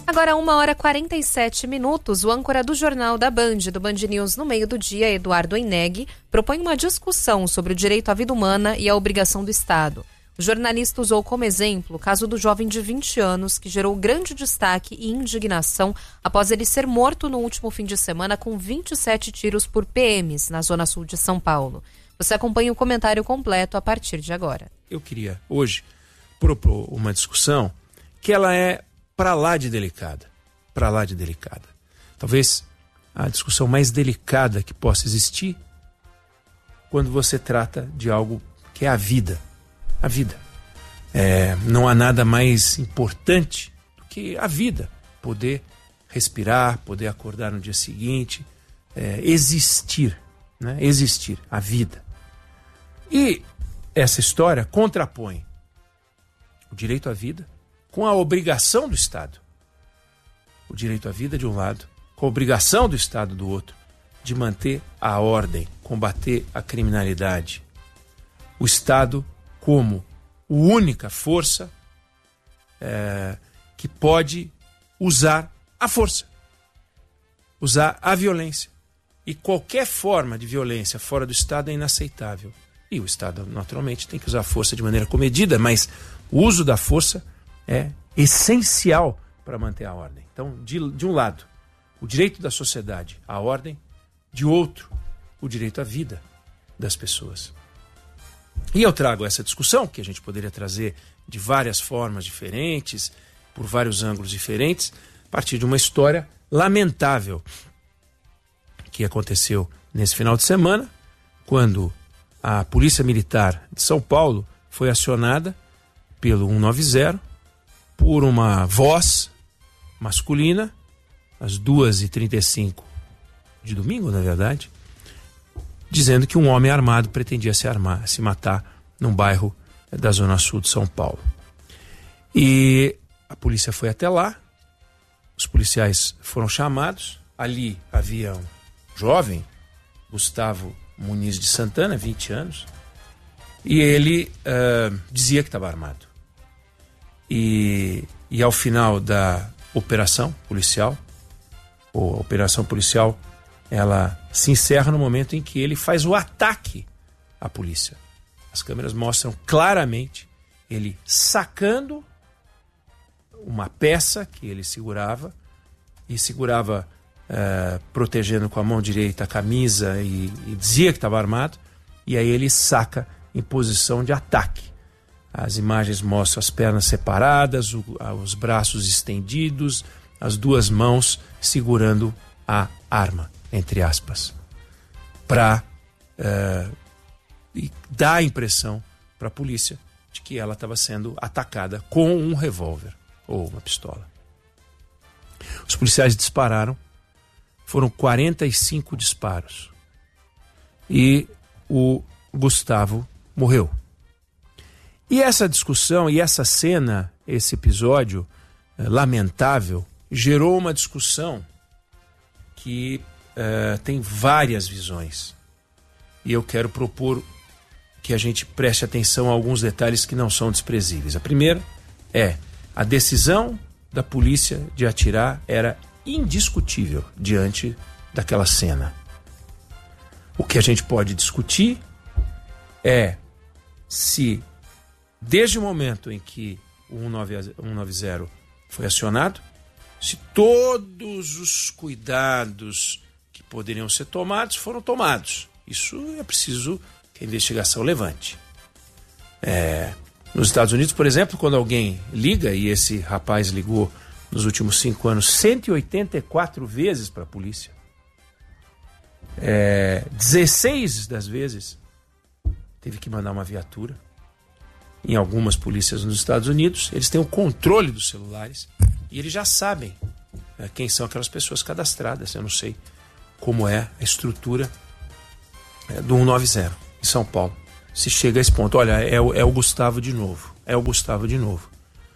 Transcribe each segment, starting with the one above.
Agora, 1h47, o âncora do Jornal da Band, do Band News no meio do dia, Eduardo Eneghi, propõe uma discussão sobre o direito à vida humana e a obrigação do Estado. O jornalista usou como exemplo o caso do jovem de 20 anos que gerou grande destaque e indignação após ele ser morto no último fim de semana com 27 tiros por PMs na zona sul de São Paulo. Você acompanha o comentário completo a partir de agora. Eu queria hoje propor uma discussão que ela é para lá de delicada. Talvez a discussão mais delicada que possa existir quando você trata de algo que é a vida. A vida. Não há nada mais importante do que a vida. Poder respirar, poder acordar no dia seguinte, existir, né? Existir, a vida. E essa história contrapõe o direito à vida com a obrigação do Estado. O direito à vida de um lado, com a obrigação do Estado do outro, de manter a ordem, combater a criminalidade. O Estado como a única força que pode usar a força, usar a violência. E qualquer forma de violência fora do Estado é inaceitável. E o Estado, naturalmente, tem que usar a força de maneira comedida, mas o uso da força é essencial para manter a ordem. Então, de um lado, o direito da sociedade à ordem, de outro, o direito à vida das pessoas. E eu trago essa discussão, que a gente poderia trazer de várias formas diferentes, por vários ângulos diferentes, a partir de uma história lamentável que aconteceu nesse final de semana, quando a Polícia Militar de São Paulo foi acionada pelo 190 por uma voz masculina, às 2h35 de domingo, na verdade, dizendo que um homem armado pretendia se matar num bairro da Zona Sul de São Paulo. E a polícia foi até lá, os policiais foram chamados, ali havia um jovem, Gustavo Muniz de Santana, 20 anos, e ele dizia que estava armado. E ao final da operação policial, a operação policial, ela se encerra no momento em que ele faz o ataque à polícia. As câmeras mostram claramente ele sacando uma peça que ele segurava, protegendo com a mão direita a camisa e dizia que estava armado, e aí ele saca em posição de ataque. As imagens mostram as pernas separadas, os braços estendidos, as duas mãos segurando a arma, entre aspas, para dar a impressão para a polícia de que ela estava sendo atacada com um revólver ou uma pistola. Os policiais dispararam, foram 45 disparos e o Gustavo morreu. E essa discussão e essa cena, esse episódio lamentável, gerou uma discussão que tem várias visões. E eu quero propor que a gente preste atenção a alguns detalhes que não são desprezíveis. A primeira é a decisão da polícia de atirar era indiscutível diante daquela cena. O que a gente pode discutir é se, desde o momento em que o 190 foi acionado, se todos os cuidados que poderiam ser tomados foram tomados. Isso é preciso que a investigação levante. Nos Estados Unidos, por exemplo, quando alguém liga, e esse rapaz ligou nos últimos 5 anos 184 vezes para a polícia, 16 das vezes teve que mandar uma viatura. Em algumas polícias nos Estados Unidos, eles têm o controle dos celulares e eles já sabem quem são aquelas pessoas cadastradas. Eu não sei como é a estrutura do 190 em São Paulo. Se chega a esse ponto, olha, é o Gustavo de novo. É o Gustavo de novo.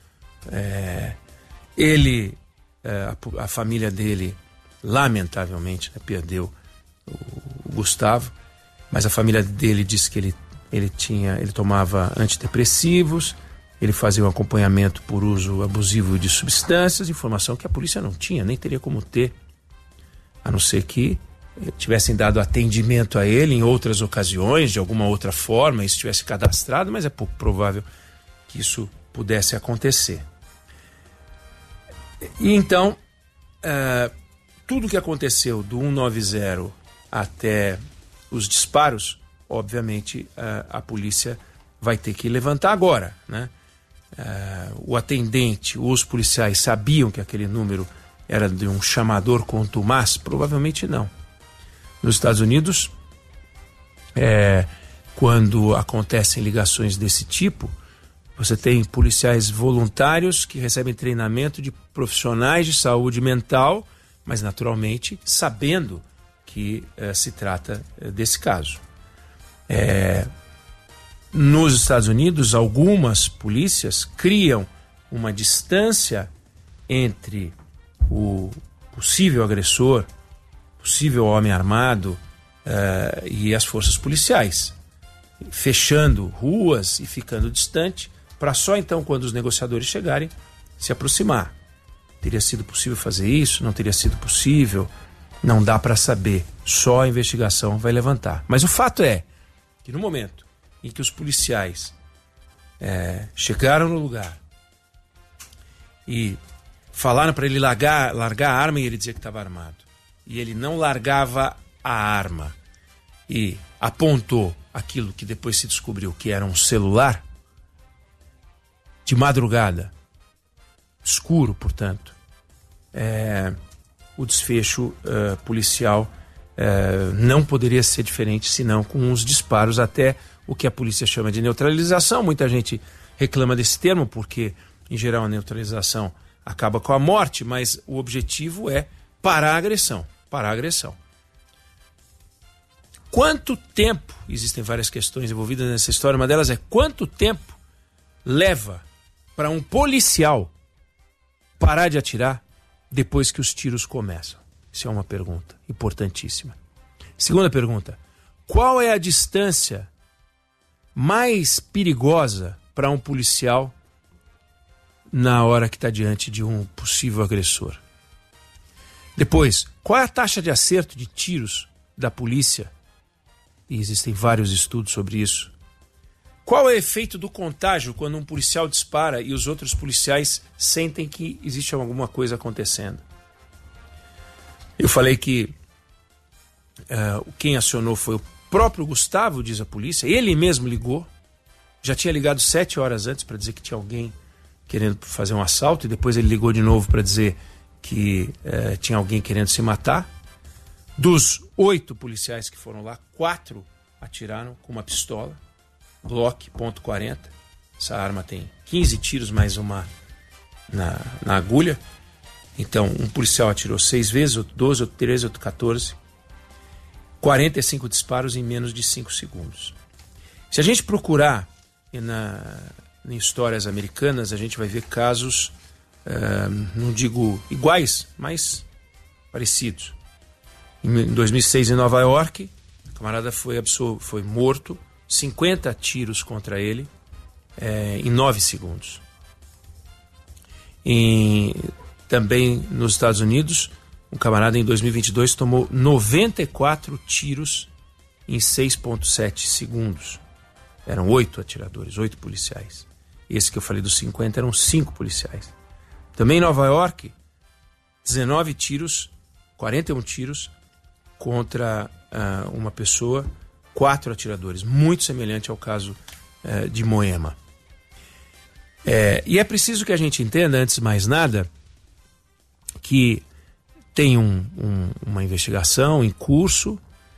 A família dele, lamentavelmente, perdeu o Gustavo, mas a família dele disse que ele tomava antidepressivos, ele fazia um acompanhamento por uso abusivo de substâncias, informação que a polícia não tinha, nem teria como ter, a não ser que tivessem dado atendimento a ele em outras ocasiões, de alguma outra forma, isso tivesse cadastrado, mas é pouco provável que isso pudesse acontecer. E então, tudo que aconteceu do 190 até os disparos, obviamente a polícia vai ter que levantar agora, né? O atendente, os policiais sabiam que aquele número era de um chamador contumaz? Provavelmente não. Nos Estados Unidos, quando acontecem ligações desse tipo, você tem policiais voluntários que recebem treinamento de profissionais de saúde mental, mas naturalmente sabendo que se trata desse caso. Nos Estados Unidos, algumas polícias criam uma distância entre o possível agressor, possível homem armado e as forças policiais, fechando ruas e ficando distante, para só então, quando os negociadores chegarem, se aproximar. Teria sido possível fazer isso? Não teria sido possível? Não dá para saber. Só a investigação vai levantar. Mas o fato é que no momento em que os policiais chegaram no lugar e falaram para ele largar a arma e ele dizia que estava armado, e ele não largava a arma e apontou aquilo que depois se descobriu que era um celular, de madrugada, escuro, portanto, o desfecho policial não poderia ser diferente senão com os disparos, até o que a polícia chama de neutralização. Muita gente reclama desse termo porque, em geral, a neutralização acaba com a morte, mas o objetivo é parar a agressão. Quanto tempo, existem várias questões envolvidas nessa história, uma delas é quanto tempo leva para um policial parar de atirar depois que os tiros começam? Isso é uma pergunta importantíssima. Segunda pergunta: qual é a distância mais perigosa para um policial na hora que está diante de um possível agressor? Depois, qual é a taxa de acerto de tiros da polícia? E existem vários estudos sobre isso. Qual é o efeito do contágio quando um policial dispara e os outros policiais sentem que existe alguma coisa acontecendo? Eu falei que quem acionou foi o próprio Gustavo, diz a polícia. Ele mesmo ligou. Já tinha ligado 7 horas antes para dizer que tinha alguém querendo fazer um assalto, e depois ele ligou de novo para dizer que tinha alguém querendo se matar. Dos 8 policiais que foram lá, 4 atiraram com uma pistola Glock .40. Essa arma tem 15 tiros mais uma na agulha. Então, um policial atirou 6 vezes, outro 12, outro 13, outro 14. 45 disparos em menos de 5 segundos. Se a gente procurar em histórias americanas, a gente vai ver casos, não digo iguais, mas parecidos. Em 2006, em Nova York, o camarada foi morto, 50 tiros contra ele em 9 segundos. Também nos Estados Unidos, um camarada em 2022 tomou 94 tiros em 6,7 segundos. Eram 8 atiradores, 8 policiais. Esse que eu falei dos 50 eram 5 policiais. Também em Nova York, 19 tiros, 41 tiros contra uma pessoa, 4 atiradores. Muito semelhante ao caso de Moema. E é preciso que a gente entenda, antes de mais nada, que tem uma investigação em curso.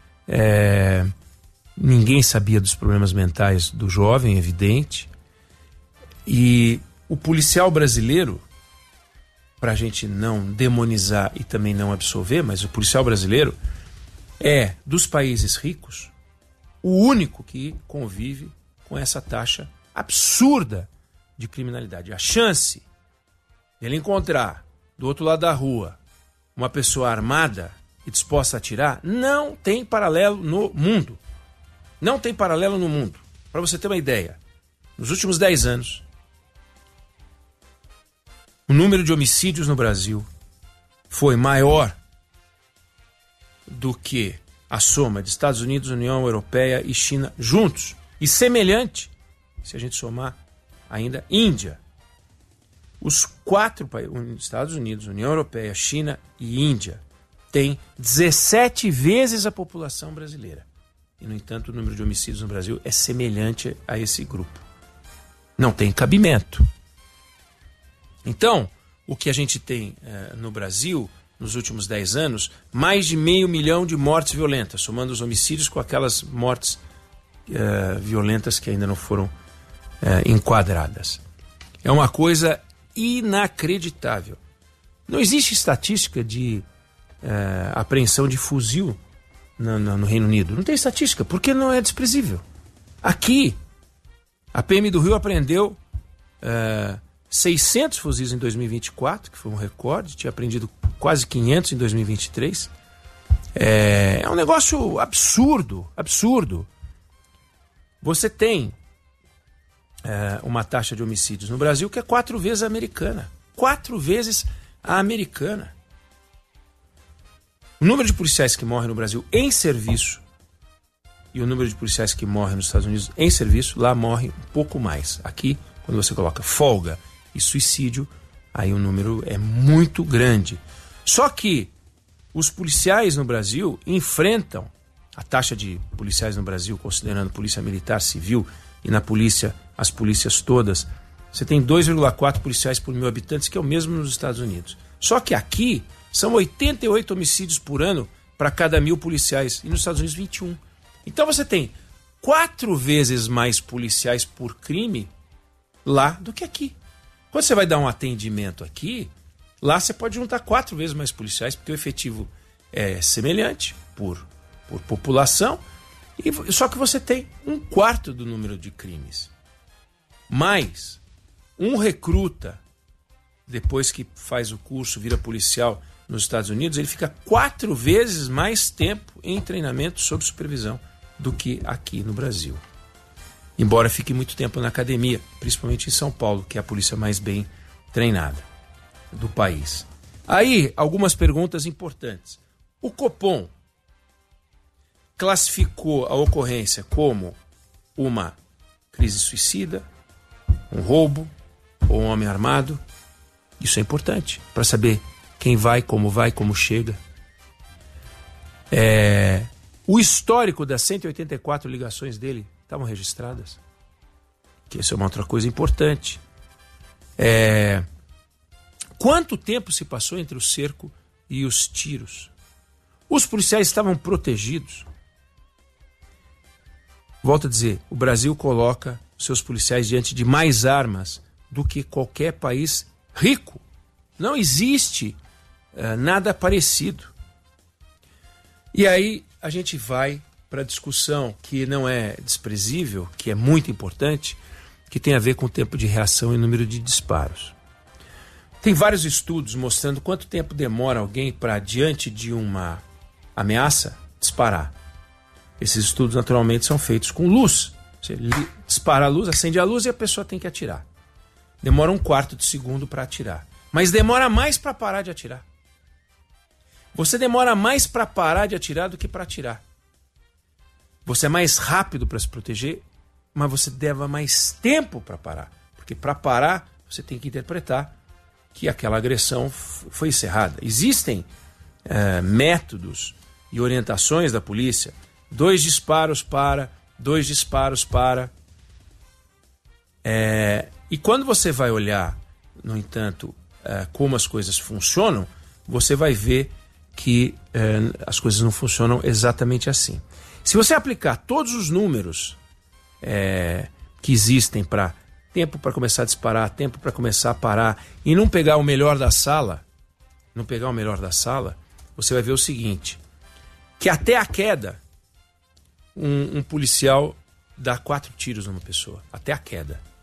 Ninguém sabia dos problemas mentais do jovem, evidente. E o policial brasileiro, para a gente não demonizar e também não absolver, mas o policial brasileiro é, dos países ricos, o único que convive com essa taxa absurda de criminalidade. A chance de ele encontrar do outro lado da rua uma pessoa armada e disposta a atirar não tem paralelo no mundo. Não tem paralelo no mundo. Para você ter uma ideia, nos últimos 10 anos, o número de homicídios no Brasil foi maior do que a soma de Estados Unidos, União Europeia e China juntos. E semelhante, se a gente somar ainda, Índia. Os 4 países, Estados Unidos, União Europeia, China e Índia, têm 17 vezes a população brasileira. E, no entanto, o número de homicídios no Brasil é semelhante a esse grupo. Não tem cabimento. Então, o que a gente tem no Brasil, nos últimos 10 anos, mais de 500 mil de mortes violentas, somando os homicídios com aquelas mortes violentas que ainda não foram enquadradas. É uma coisa inacreditável. Não existe estatística de apreensão de fuzil no Reino Unido. Não tem estatística, porque não é desprezível. Aqui, a PM do Rio apreendeu 600 fuzis em 2024, que foi um recorde, tinha apreendido quase 500 em 2023. É um negócio absurdo, absurdo. Você tem uma taxa de homicídios no Brasil que é 4 vezes a americana. 4 vezes a americana. O número de policiais que morrem no Brasil em serviço e o número de policiais que morrem nos Estados Unidos em serviço, lá morre um pouco mais. Aqui, quando você coloca folga e suicídio, aí o número é muito grande. Só que os policiais no Brasil enfrentam a taxa de policiais no Brasil, considerando polícia militar, civil e na polícia, as polícias todas, você tem 2,4 policiais por 1.000 habitantes, que é o mesmo nos Estados Unidos. Só que aqui são 88 homicídios por ano para cada 1.000 policiais e nos Estados Unidos 21. Então você tem 4 vezes mais policiais por crime lá do que aqui. Quando você vai dar um atendimento aqui, lá você pode juntar 4 vezes mais policiais, porque o efetivo é semelhante por população, só que você tem 1/4 do número de crimes. Mas um recruta, depois que faz o curso, vira policial nos Estados Unidos, ele fica 4 vezes mais tempo em treinamento sob supervisão do que aqui no Brasil. Embora fique muito tempo na academia, principalmente em São Paulo, que é a polícia mais bem treinada do país. Aí, algumas perguntas importantes. O Copom classificou a ocorrência como uma crise suicida, um roubo ou um homem armado. Isso é importante para saber quem vai, como chega. O histórico das 184 ligações dele estavam registradas. Que isso é uma outra coisa importante. Quanto tempo se passou entre o cerco e os tiros? Os policiais estavam protegidos? Volto a dizer, o Brasil coloca seus policiais diante de mais armas do que qualquer país rico. Não existe nada parecido. E aí a gente vai para a discussão que não é desprezível, que é muito importante, que tem a ver com o tempo de reação e número de disparos. Tem vários estudos mostrando quanto tempo demora alguém para, diante de uma ameaça, disparar. Esses estudos naturalmente são feitos com luz. Você dispara a luz, acende a luz e a pessoa tem que atirar. Demora 1/4 de segundo para atirar. Mas demora mais para parar de atirar. Você demora mais para parar de atirar do que para atirar. Você é mais rápido para se proteger, mas você leva mais tempo para parar. Porque para parar, você tem que interpretar que aquela agressão foi encerrada. Existem métodos e orientações da polícia. 2 disparos para, 2 disparos para. E quando você vai olhar, no entanto, como as coisas funcionam, você vai ver que as coisas não funcionam exatamente assim. Se você aplicar todos os números que existem para tempo para começar a disparar, tempo para começar a parar, e não pegar o melhor da sala, você vai ver o seguinte, que até a queda, um policial dá 4 tiros numa pessoa, até a queda.